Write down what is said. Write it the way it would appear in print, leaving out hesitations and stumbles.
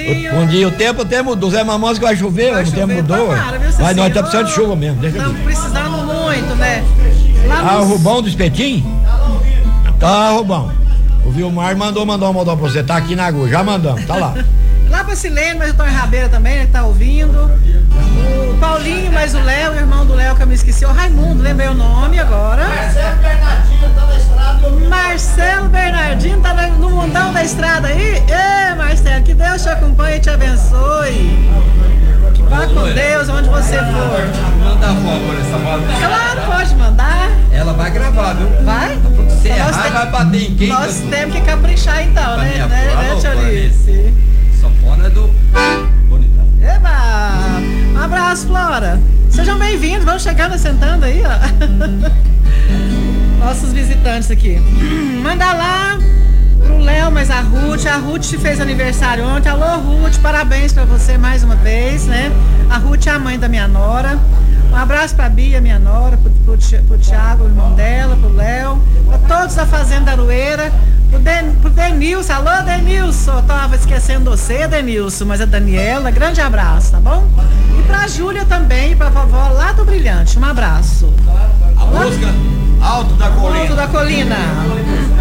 Paulinho. Bom dia, o tempo até mudou. Zé Mamãs que vai chover, o tempo mudou. Mas nós estamos precisando de chuva mesmo. Estamos precisando muito, né? O Rubão do Espetinho? Tá, Rubão. O Vilmar mandou uma moda pra você. Tá aqui na Agulha, já mandamos, tá lá. Lá pra Silene, mas o Tony Rabeira também, ele tá ouvindo. O Paulinho, mas o Léo, o irmão do Léo, que eu me esqueci, o Raimundo, lembrei o nome agora. Marcelo Bernardinho tá na estrada. Marcelo Bernardinho tá no mundão da estrada aí. Ê, Marcelo, que Deus te acompanhe e te abençoe. Que vá com Deus onde você for. Manda a foto nessa moto. Claro, pode mandar. Ela vai gravar, viu? Vai? Se errar, vai bater em quem? Nós temos que caprichar então, né? Minha Né, flor, Alice? Sanfona é do Bonitão. Eba! Um abraço, Flora. Sejam bem-vindos, vamos chegando, sentando aí, ó. Nossos visitantes aqui. Manda lá pro Léo, mas a Ruth fez aniversário ontem. Alô, Ruth, parabéns pra você mais uma vez, né? A Ruth é a mãe da minha nora. Um abraço pra Bia, minha nora, pro Thiago, o irmão dela, pro Léo, pra todos da Fazenda Aroeira, pro Denilson. Alô, Denilson, eu tava esquecendo você, Denilson, mas a Daniela, grande abraço, tá bom? E pra Júlia também, pra vovó lá do Brilhante, um abraço. A música Alto da Colina. Alto da Colina.